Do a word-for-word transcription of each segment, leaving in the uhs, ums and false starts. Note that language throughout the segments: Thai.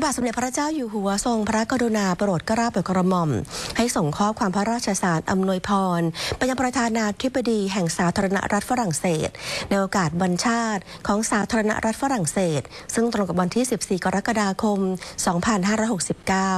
าทสมเด็จพระเจ้าอยู่หัวทรงพระกรุณาโปรดเกล้าโปรดกระหม่อมให้ส่งข้อความพระราชสารอำนวยพรไปยังประธานาธิบดีแห่งสาธารณรัฐฝรั่งเศสในโอกาสวันชาติของสาธารณรัฐฝรั่งเศสซึ่งตรงกับวันที่สิบสี่กรกฎาคมสองพันห้าร้อยหกสิบเก้า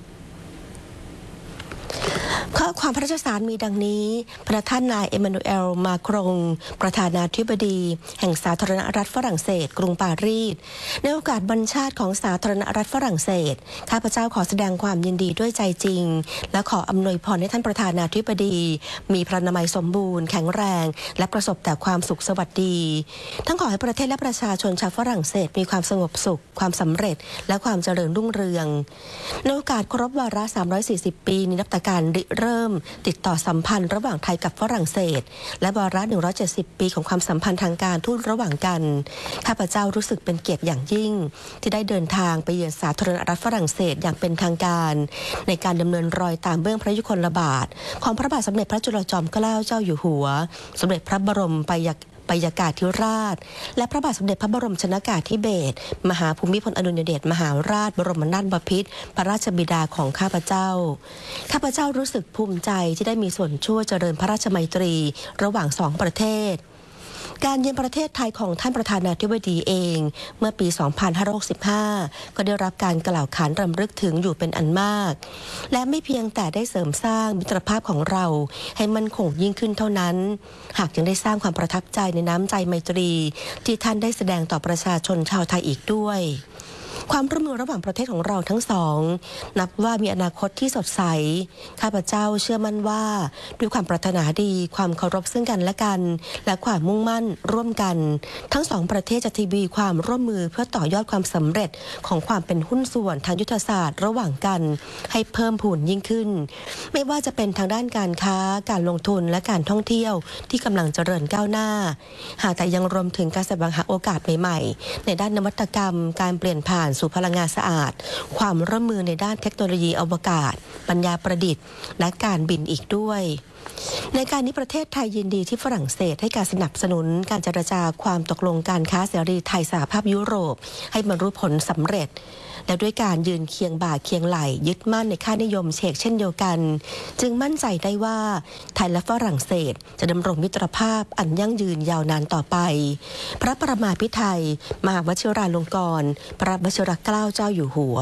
ข้อความพระราชสารมีดังนี้พระท่านนายเอมานูเอลมาครงประธานาธิบดีแห่งสาธารณรัฐฝรั่งเศสกรุงปารีสในโอกาสวันชาติของสาธารณรัฐฝรั่งเศสข้าพเจ้าขอแสดงความยินดีด้วยใจจริงและขออำนวยพรให้ท่านประธานาธิบดีมีพระนามัยสมบูรณ์แข็งแรงและประสบแต่ความสุขสวัสดีทั้งขอให้ประเทศและประชาชนชาวฝรั่งเศสมีความสงบสุขความสำเร็จและความเจริญรุ่งเรืองในโอกาสครบวาระสามร้อยสี่สิบปีนินับแต่การริเริ่มติดต่อสัมพันธ์ระหว่างไทยกับฝรั่งเศสและวาระหนึ่งร้อยเจ็ดสิบปีของความสัมพันธ์ทางการทูตระหว่างกันข้าพเจ้ารู้สึกเป็นเกียรติอย่างยิ่งที่ได้เดินทางไปเยือนสาธารณรัฐฝรั่งเศสอย่างเป็นทางการในการดำเนินรอยตามเบื้องพระยุคลบาทของพระบาทสมเด็จพระจุลจอมเกล้าเจ้าอยู่หัวสมเด็จพระบรมไปยปยากาศธิราชและพระบาทสมเด็จพระบรมชนกาธิเบศรมหาภูมิพลอดุลยเดชมหาราชบรมนาถบพิตรพระราชบิดาของข้าพเจ้าข้าพเจ้ารู้สึกภูมิใจที่ได้มีส่วนช่วยเจริญพระราชไมตรีระหว่างสองประเทศการเยือนประเทศไทยของท่านประธานาธิบดีเองเมื่อปี สองพันห้าร้อยหกสิบห้า ก็ได้รับการกล่าวขานรำลึกถึงอยู่เป็นอันมากและไม่เพียงแต่ได้เสริมสร้างมิตรภาพของเราให้มั่นคงยิ่งขึ้นเท่านั้นหากยังได้สร้างความประทับใจในน้ำใจไมตรีที่ท่านได้แสดงต่อประชาชนชาวไทยอีกด้วยความร่วมมือระหว่างประเทศของเราทั้งสองนับว่ามีอนาคตที่สดใสข้าพเจ้าเชื่อมั่นว่าด้วยความปรารถนาดีความเคารพซึ่งกันและกันและความมุ่งมั่นร่วมกันทั้งสองประเทศจะทวีความร่วมมือเพื่อต่อยอดความสำเร็จของความเป็นหุ้นส่วนทางยุทธศาสตร์ระหว่างกันให้เพิ่มพูนยิ่งขึ้นไม่ว่าจะเป็นทางด้านการค้าการลงทุนและการท่องเที่ยวที่กำลังเจริญก้าวหน้าหากแต่ยังรวมถึงการแสวงหาโอกาสใหม่ๆในด้านนวัตกรรมการเปลี่ยนผ่านสู่พลังงานสะอาดความร่วมมือในด้านเทคโนโลยีอวกาศปัญญาประดิษฐ์และการบินอีกด้วยในการนี้ประเทศไทยยินดีที่ฝรั่งเศสให้การสนับสนุนการเจรจาความตกลงการค้าเสรีไทยสหภาพยุโรปให้บรรลุผลสำเร็จและด้วยการยืนเคียงบ่าเคียงไหลยึดมั่นในค่านิยมเชกเช่นเดียวกันจึงมั่นใจได้ว่าไทยและฝรั่งเศสจะดำรงมิตรภาพอันยั่งยืนยาวนานต่อไปพระประมาภิไธยมหาวชิราลงกรณ์พระวชิรเกล้าเจ้าอยู่หัว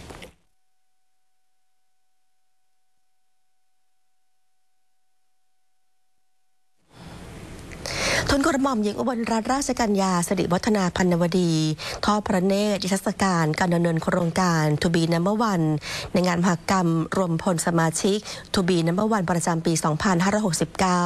ทุนกระหม่อมหญิงอุบลรัตนราชกัญญาสิริวัฒนาพันนวดีทอดพระเนตรนิทรรศการการดำเนินโครงการ To Be Number One ในงานมหกรรมรวมพลสมาชิก To Be Number One ประจำปี สองพันห้าร้อยหกสิบเก้า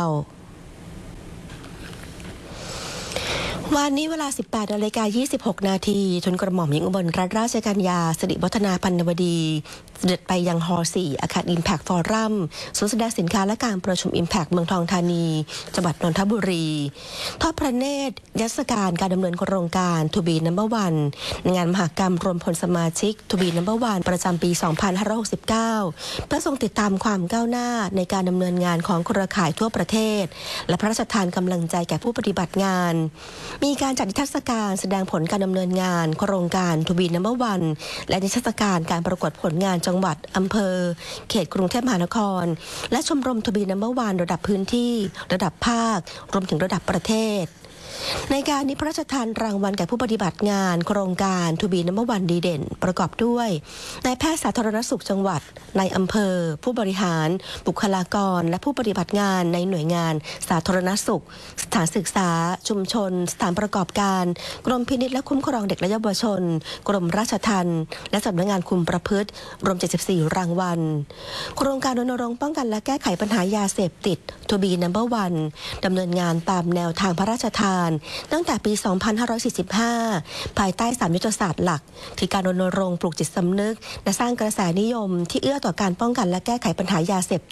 วันนี้เวลา สิบแปดนาฬิกายี่สิบหกนาทีทุนกระหม่อมหญิงอุบลรัตนราชกัญญาสิริวัฒนาพันนวดีเสด็จไปยังฮอลล์สี่อาคาร Impact Forum ศูนย์แสดงสินค้าและการประชุม Impact เมืองทองธานีจังหวัดนนทบุรีทอดพระเนตรนิทรรศการการดำเนินโครงการ To Be Number One ในงานมหกรรมรวมพลสมาชิก To Be Number One ประจำปี สองพันห้าร้อยหกสิบเก้า เพื่อทรงติดตามความก้าวหน้าในการดำเนินงานของเครือข่ายทั่วประเทศและพระราชทานกำลังใจแก่ผู้ปฏิบัติงานมีการจัดนิทรรศการแสดงผลการดำเนินงานโครงการ To Be Number One และนิทรรศการการประกวดผลงานจังหวัดอำเภอเขตกรุงเทพมหานครและชมรม To Be Number One ระดับพื้นที่ระดับภาครวมถึงระดับประเทศในการนี้พระราชทานรางวัลแก่ผู้ปฏิบัติงานโครงการ To Be Number One ดีเด่นประกอบด้วยนายแพทย์สาธารณสุขจังหวัดนายอำเภอผู้บริหารบุคลากรและผู้ปฏิบัติงานในหน่วยงานสาธารณสุขสถานศึกษาชุมชนสถานประกอบการกรมพินิจและคุ้มครองเด็กและเยาวชนกรมราชทัณฑ์และสำนักงานคุมประพฤติรวมเจ็ดสิบสี่รางวัลโครงการรณรงค์ป้องกันและแก้ไขปัญหายาเสพติด To Be Number One ดำเนินงานตามแนวทางพระราชทานตั้งแต่ปี สองพันห้าร้อยสี่สิบห้า ภายใต้สามยุทธศาสตร์หลักคือการรณรงค์ปลูกจิตสำนึกและสร้างกระแสนิยมที่เอื้อต่อการป้องกันและแก้ไขปัญหายาเสพติด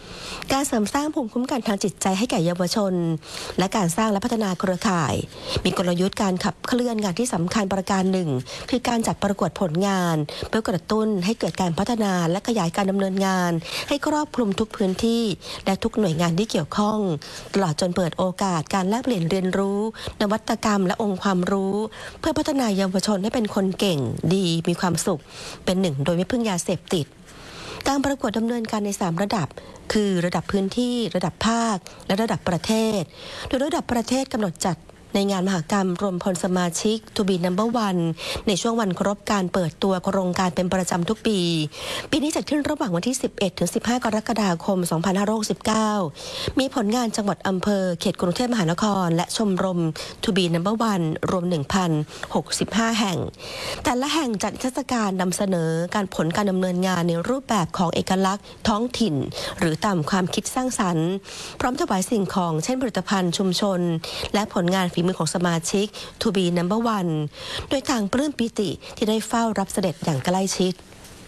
การเสริมสร้างภูมิคุ้มกันทางจิตใจให้แก่เยาวชนและการสร้างและพัฒนาเครือข่ายมีกลยุทธ์การขับเคลื่อนงานที่สำคัญประการหนึ่งคือการจัดประกวดผลงานเพื่อกระตุ้นให้เกิดการพัฒนาและขยายการดำเนินงานให้ครอบคลุมทุกพื้นที่และทุกหน่วยงานที่เกี่ยวข้องตลอดจนเปิดโอกาสการแลกเปลี่ยนเรียนรู้นวัตกรรมและองค์ความรู้เพื่อพัฒนาเยาวชนให้เป็นคนเก่งดีมีความสุขเป็นหนึ่งโดยไม่พึ่งยาเสพติดการประกวดดำเนินการในสามระดับคือระดับพื้นที่ระดับภาคและระดับประเทศโดยระดับประเทศกำหนดจัดในงานมหกรรมรวมพลสมาชิก To be number one ในช่วงวันครบการเปิดตัวโครงการเป็นประจำทุกปีปีนี้จัดขึ้นระหว่างวันที่ สิบเอ็ดถึงสิบห้า กรกฎาคม สองพันห้าร้อยหกสิบเก้า มีผลงานจังหวัดอำเภอเขตกรุงเทพมหานครและชมรม To be number one รวม หนึ่งพันหกสิบห้า แห่งแต่ละแห่งจัดนิทรรศการนำเสนอการผลการดำเนินงานในรูปแบบของเอกลักษณ์ท้องถิ่นหรือตามความคิดสร้างสรรค์พร้อมถวายสิ่งของเช่นผลิตภัณฑ์ชุมชนและผลงานฝีมือของสมาชิก To be number one โดยต่างปลื้มปิติที่ได้เฝ้ารับเสด็จอย่างใกล้ชิด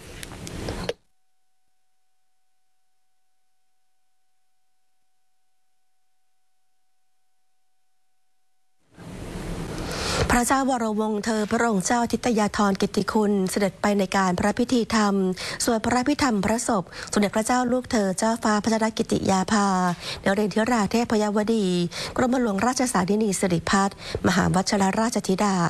พระเจ้าวรวงศ์เธอพระองค์เจ้าทิตยาธรกิตติคุณเสด็จไปในการพระพิธีธรรมสวดพระพิธรรมพระศพสมเด็จพระเจ้าลูกเธอเจ้าฟ้าพัชรกิติยาภานเรนทิราเทพยวดีกรมหลวงราชสารินีสิริพัฒน์มหาวัชรราชธิดา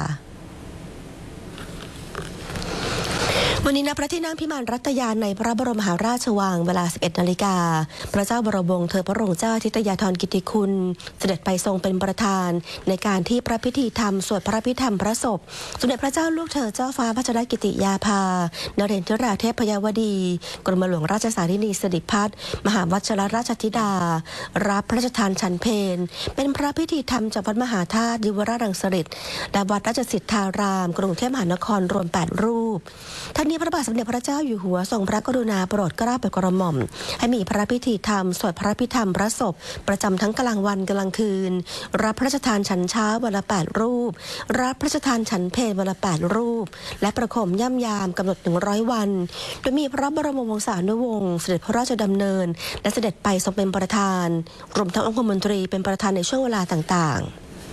วันนี้ณพระที่นั่งพิมานรัตยาในพระบรมมหาราชวังเวลา สิบเอ็ด นาฬิกาพระเจ้าบรมวงศ์เธอพระองค์เจ้าทิตยาธรกิติคุณเสด็จไปทรงเป็นประธานในการที่พระพิธีธรรมสวดพระพิธรรมพระศพสมเด็จพระเจ้าลูกเธอเจ้าฟ้าพัชรกิติยาภานเรนทิราเทพยวดีกรมหลวงราชสารินีสิริพัฒน์มหาวัชรราชธิดารับพระราชทานฉันเพลเป็นพระพิธีธรรมจากวัดมหาธาตุยุวราชรังสฤษฎ์และวัดราชสิทธารามกรุงเทพมหานครรวมแปดรูปทั้งนี้พระบาทสมเด็จพระเจ้าอยู่หัวทรงพระกรุณาโปรดเกล้าโปรดกระหม่อมให้มีพระพิธีธรรมสวดพระพิธรรมพระศพประจำทั้งกลางวันกลางคืนรับพระราชทานฉันเช้าวันละแปดรูปรับพระราชทานฉันเพลวันละแปดรูปและประโคมย่ำยามกำหนดหนึ่งร้อยวันโดยมีพระบรมวงศานุวงศ์เสด็จพระราชดำเนินและเสด็จไปทรงเป็นประธานรวมทั้งองคมนตรีเป็นประธานในช่วงเวลาต่างๆ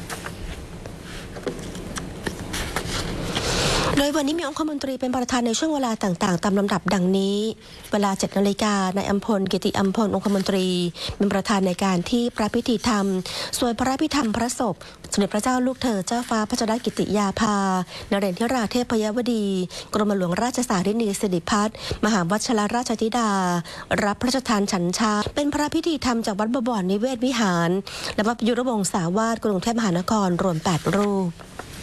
โดยวันนี้มีองคมนตรีเป็นประธานในช่วงเวลาต่างๆตามลำดับดังนี้เวลา เจ็ด นาฬิกานายอัมพลกิติอัมพลองคมนตรีเป็นประธานในการที่พระพิธีธรรมสวดพระพิธรรมพระศพสมเด็จพระเจ้าลูกเธอเจ้าฟ้าพัชรกิติยาภานเรนทิราเทพยวดีกรมหลวงราชสารินีสิริพัฒน์มหาวัชรราชธิดารับพระราชทานฉันเช้าเป็นพระพิธีธรรมจากวัดบวรนิเวศวิหารและวัดยุรวงศาวาสกรุงเทพมหานครรวมแปดรูป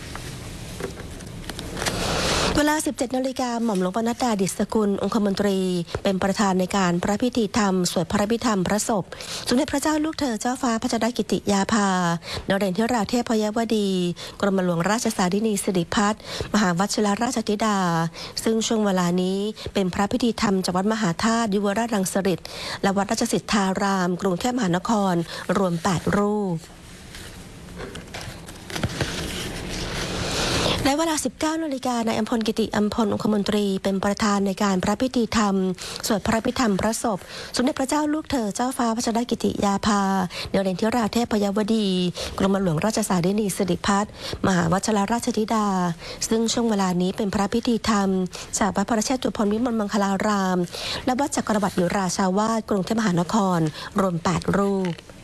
เวลา สิบเจ็ด นาฬิกาหม่อมหลวงปนัดดาดิษฐกุลองคมนตรีเป็นประธานในการพระพิธีธรรมสวดพระพิธรรมพระศพสมเด็จพระเจ้าลูกเธอเจ้าฟ้าพัชรกิติยาภานเรนทิราเทพยวดีกรมหลวงราชสารินีสิริพัฒน์มหาวัชรราชธิดาซึ่งช่วงเวลานี้เป็นพระพิธีธรรมจากวัดมหาธาตุยุวราชรังสฤษฎ์และวัดราชสิทธารามกรุงเทพมหานครรวมแปดรูปในเวลา สิบเก้า นาฬิกานายอัมพลกิติอัมพลองคมนตรีเป็นประธานในการพระพิธีธรรมสวดพระพิธรรมพระศพสมเด็จพระเจ้าลูกเธอเจ้าฟ้าพัชรกิติยาภาเนเรนทิราเทพยวดีกรมหลวงราชสารินีสิริพัฒน์มหาวัชรราชธิดาซึ่งช่วงเวลานี้เป็นพระพิธีธรรมจากวัดพระเชตุพนวิมลมังคลารามและวัดจักรวรรดิยุราชาวาสกรุงเทพมหานครรวมแปดรูป